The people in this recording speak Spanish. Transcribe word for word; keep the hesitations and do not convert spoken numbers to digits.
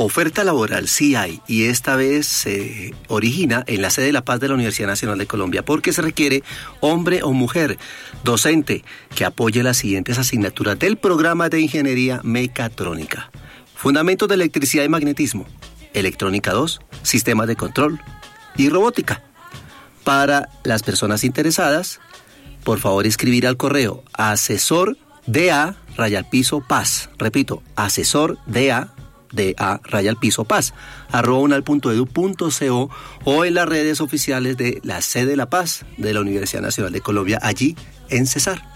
Oferta laboral sí hay, y esta vez se origina en la sede de La Paz de la Universidad Nacional de Colombia, porque se requiere hombre o mujer docente que apoye las siguientes asignaturas del programa de Ingeniería Mecatrónica: Fundamentos de Electricidad y Magnetismo, Electrónica dos, Sistemas de Control y Robótica. Para las personas interesadas, por favor escribir al correo asesor da raya al piso paz. Repito, asesor da de a raya al piso paz, arroba unal punto edu punto co, o en las redes oficiales de la sede de La Paz de la Universidad Nacional de Colombia, allí en Cesar.